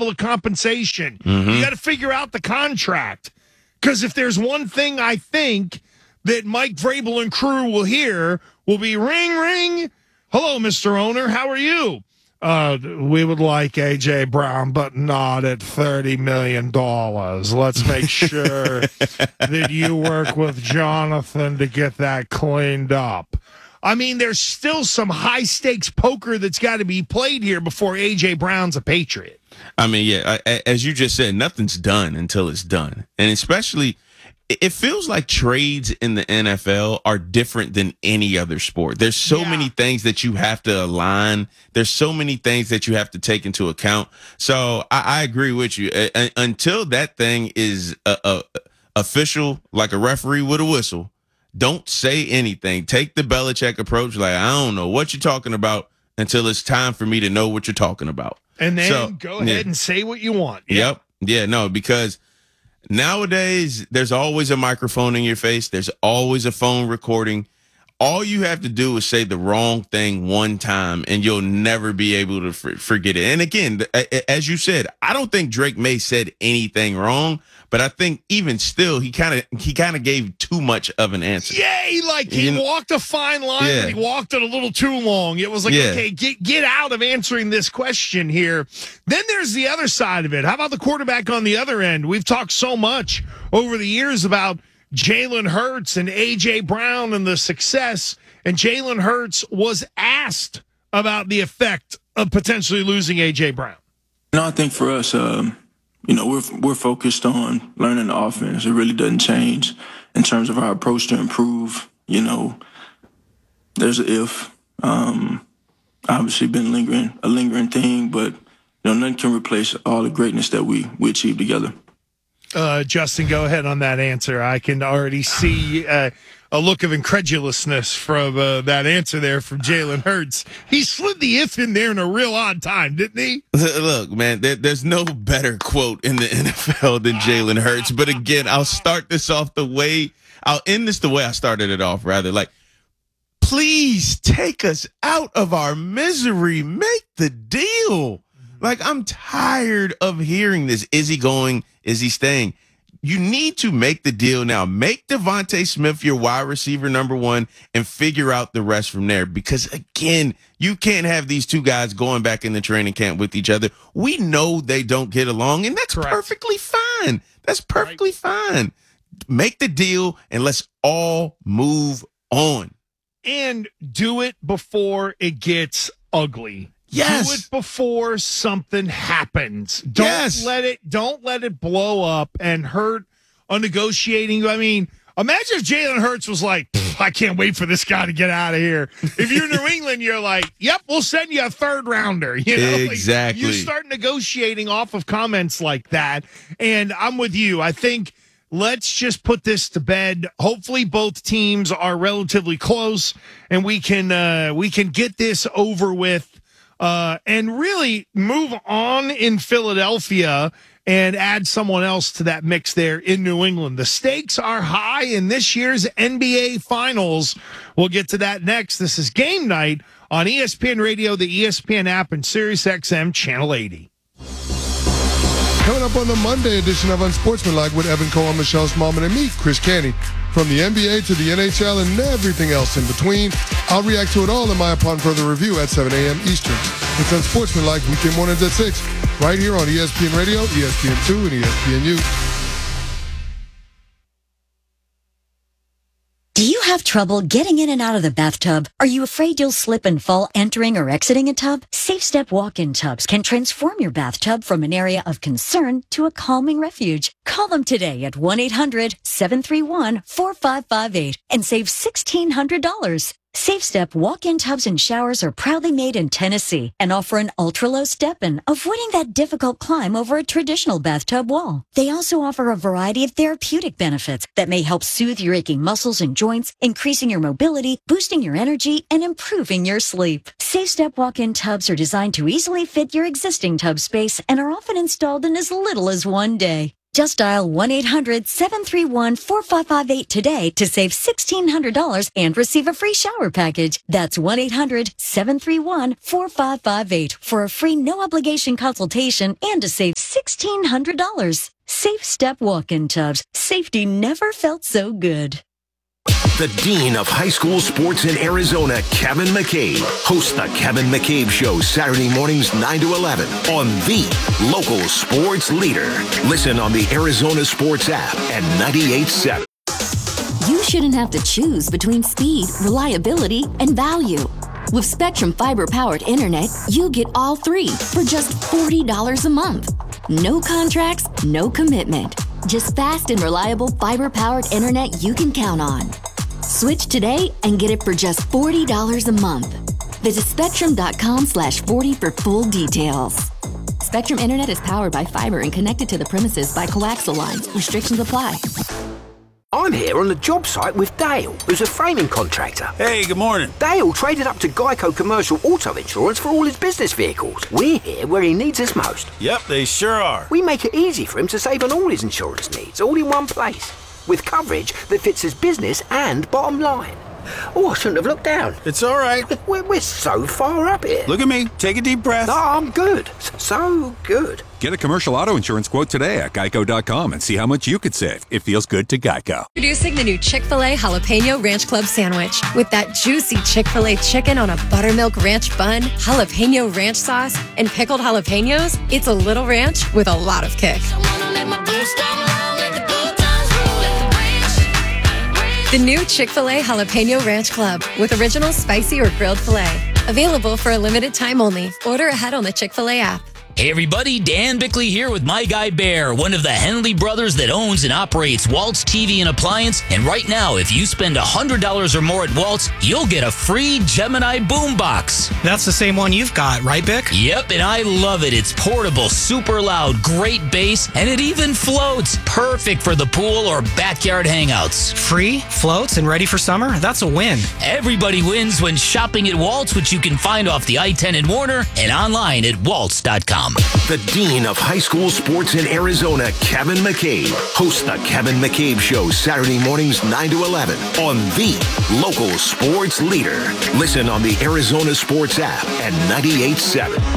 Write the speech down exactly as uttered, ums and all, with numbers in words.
level of compensation. Mm-hmm. You got to figure out the contract. Because if there's one thing I think that Mike Vrabel and crew will hear will be ring, ring. Hello, Mister Owner. How are you? Uh, we would like A J. Brown, but not at thirty million dollars. Let's make sure that you work with Jonathan to get that cleaned up. I mean, there's still some high-stakes poker that's got to be played here before A J. Brown's a Patriot. I mean, yeah, I, as you just said, nothing's done until it's done. And especially, it feels like trades in the N F L are different than any other sport. There's so yeah. many things that you have to align. There's so many things that you have to take into account. So I, I agree with you. Uh, until that thing is a, a, official, like a referee with a whistle, don't say anything. Take the Belichick approach. Like, I don't know what you're talking about until it's time for me to know what you're talking about. And then so, go ahead yeah. and say what you want. Yep. Yeah, no, because nowadays there's always a microphone in your face. There's always a phone recording. All you have to do is say the wrong thing one time and you'll never be able to for- forget it. And again, as you said, I don't think Drake May said anything wrong, but I think even still, he kind of he kind of gave too much of an answer. Yeah, he like he you know, walked a fine line, yeah. but he walked it a little too long. It was like, yeah. okay, get get out of answering this question here. Then there's the other side of it. How about the quarterback on the other end? We've talked so much over the years about Jalen Hurts and A J. Brown and the success, and Jalen Hurts was asked about the effect of potentially losing A J. Brown. No, I think for us, um, you know, we're we're focused on learning the offense. It really doesn't change in terms of our approach to improve. You know, there's an if. Um, obviously, been lingering a lingering thing, but you know, nothing can replace all the greatness that we we achieved together. Uh, Justin, go ahead on that answer. I can already see uh, a look of incredulousness from uh, that answer there from Jalen Hurts. He slid the if in there in a real odd time, didn't he? Look, man, there, there's no better quote in the N F L than Jalen Hurts. But again, I'll start this off the way, I'll end this the way I started it off, rather. Like, please take us out of our misery. Make the deal. Like, I'm tired of hearing this. Is he going? Is he staying? You need to make the deal now. Make Devontae Smith your wide receiver number one and figure out the rest from there. Because, again, you can't have these two guys going back in the training camp with each other. We know they don't get along, and that's Correct. perfectly fine. That's perfectly right. fine. Make the deal, and let's all move on. And do it before it gets ugly. Yes. Do it before something happens. Don't yes. let it don't let it blow up and hurt a negotiating. I mean, imagine if Jalen Hurts was like, I can't wait for this guy to get out of here. If you're New England, you're like, yep, we'll send you a third rounder. You know, exactly. Like, you start negotiating off of comments like that. And I'm with you. I think let's just put this to bed. Hopefully both teams are relatively close and we can uh, we can get this over with. Uh, and really move on in Philadelphia and add someone else to that mix there in New England. The stakes are high in this year's N B A Finals. We'll get to that next. This is Game Night on E S P N Radio, the E S P N app, and Sirius X M Channel eighty. Coming up on the Monday edition of Unsportsmanlike with Evan Cohen, Michelle Smallman, and me, Chris Canty. From the N B A to the N H L and everything else in between, I'll react to it all in my Upon Further Review at seven a.m. Eastern. It's Unsportsmanlike weekend mornings at six, right here on E S P N Radio, E S P N two, and E S P N U. Do you have trouble getting in and out of the bathtub? Are you afraid you'll slip and fall entering or exiting a tub? SafeStep walk-in tubs can transform your bathtub from an area of concern to a calming refuge. Call them today at one eight hundred seven three one four five five eight and save sixteen hundred dollars. SafeStep walk-in tubs and showers are proudly made in Tennessee and offer an ultra-low step-in, avoiding that difficult climb over a traditional bathtub wall. They also offer a variety of therapeutic benefits that may help soothe your aching muscles and joints, increasing your mobility, boosting your energy, and improving your sleep. SafeStep walk-in tubs are designed to easily fit your existing tub space and are often installed in as little as one day. Just dial one eight hundred seven three one four five five eight today to save sixteen hundred dollars and receive a free shower package. That's one eight hundred seven three one four five five eight for a free no-obligation consultation and to save sixteen hundred dollars. Safe Step Walk-In Tubs. Safety never felt so good. The Dean of High School Sports in Arizona, Kevin McCabe, hosts the Kevin McCabe Show Saturday mornings nine to eleven on the local sports leader. Listen on the Arizona Sports app and ninety-eight point seven. You shouldn't have to choose between speed, reliability, and value. With Spectrum fiber-powered internet, you get all three for just forty dollars a month. No contracts, no commitment. Just fast and reliable fiber-powered internet you can count on. Switch today and get it for just forty dollars a month. Visit spectrum.com slash 40 for full details. Spectrum Internet is powered by fiber and connected to the premises by coaxial lines. Restrictions apply. I'm here on the job site with Dale, who's a framing contractor. Hey, good morning. Dale traded up to Geico Commercial Auto Insurance for all his business vehicles. We're here where he needs us most. Yep, they sure are. We make it easy for him to save on all his insurance needs, all in one place, with coverage that fits his business and bottom line. Oh, I shouldn't have looked down. It's all right. We're, we're so far up here. Look at me. Take a deep breath. No, I'm good. So good. Get a commercial auto insurance quote today at geico dot com and see how much you could save. It feels good to Geico. Introducing the new Chick-fil-A Jalapeno Ranch Club Sandwich. With that juicy Chick-fil-A chicken on a buttermilk ranch bun, jalapeno ranch sauce, and pickled jalapenos, it's a little ranch with a lot of kick. The new Chick-fil-A Jalapeno Ranch Club with original spicy or grilled filet. Available for a limited time only. Order ahead on the Chick-fil-A app. Hey everybody, Dan Bickley here with My Guy Bear, one of the Henley brothers that owns and operates Waltz T V and Appliance. And right now, if you spend one hundred dollars or more at Waltz, you'll get a free Gemini boombox. That's the same one you've got, right, Bick? Yep, and I love it. It's portable, super loud, great bass, and it even floats. Perfect for the pool or backyard hangouts. Free, floats, and ready for summer? That's a win. Everybody wins when shopping at Waltz, which you can find off the I ten in Warner and online at waltz dot com. The Dean of High School Sports in Arizona, Kevin McCabe, hosts the Kevin McCabe Show Saturday mornings nine to eleven on the local sports leader. Listen on the Arizona Sports app and ninety-eight point seven.